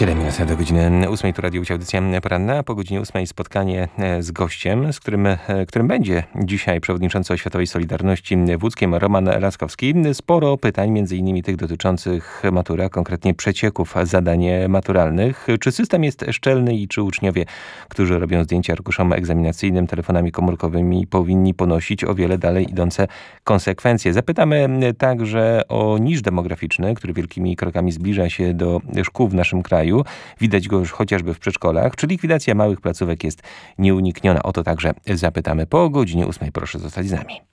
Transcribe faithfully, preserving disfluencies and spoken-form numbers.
siedem minut do godziny ósmej, tu Radio Audycja Poranna, a po godzinie ósmej spotkanie z gościem, z którym, którym będzie dzisiaj przewodniczący Oświatowej Solidarności w Łódzkiem Roman Laskowski. Sporo pytań, między innymi tych dotyczących matury, a konkretnie przecieków zadań maturalnych. Czy system jest szczelny i czy uczniowie, którzy robią zdjęcia arkuszom egzaminacyjnym telefonami komórkowymi, powinni ponosić o wiele dalej idące konsekwencje? Zapytamy także o niż demograficzny, który wielkimi krokami zbliża się do szkół w naszym kraju. Widać go już chociażby w przedszkolach. Czy likwidacja małych placówek jest nieunikniona? O to także zapytamy po godzinie ósmej. Proszę zostać z nami.